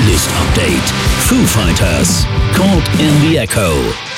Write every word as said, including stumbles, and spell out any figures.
Playlist Update. Foo Fighters, Caught in the Echo.